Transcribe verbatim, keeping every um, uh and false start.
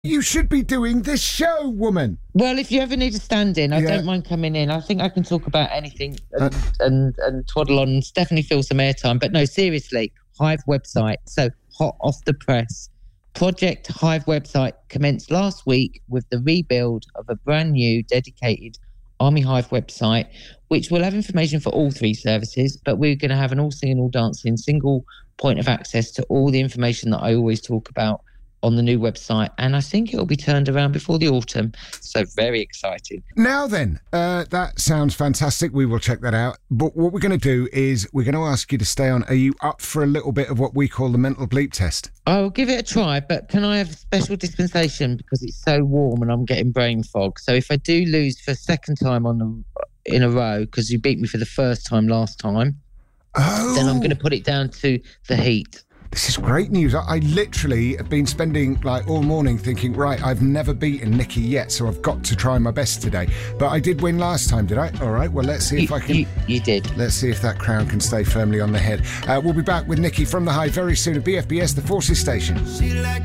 You should be doing this show, woman. Well, if you ever need a stand-in, I Yeah. don't mind coming in. I think I can talk about anything and, Uh, and, and twaddle on and definitely fill some airtime. But no, seriously, Hive website. So hot off the press. Project Hive website commenced last week with the rebuild of a brand new dedicated Army Hive website, which will have information for all three services, but we're going to have an all singing, all dancing, single point of access to all the information that I always talk about on the new website, and I think it'll be turned around before the autumn, so very exciting. Now then, uh, that sounds fantastic. We will check that out. But what we're going to do is we're going to ask you to stay on. Are you up for a little bit of what we call the mental bleep test? I'll give it a try, but can I have a special dispensation because it's so warm and I'm getting brain fog? So if I do lose for a second time on the, in a row, because you beat me for the first time last time, oh. then I'm going to put it down to the heat. This is great news. I, I literally have been spending like all morning thinking, right, I've never beaten Nikki yet, so I've got to try my best today. But I did win last time, did I? All right, well, let's see if You, I can... you, you did. Let's see if that crown can stay firmly on the head. Uh, we'll be back with Nikki from the Hive very soon at B F B S, the Forces Station.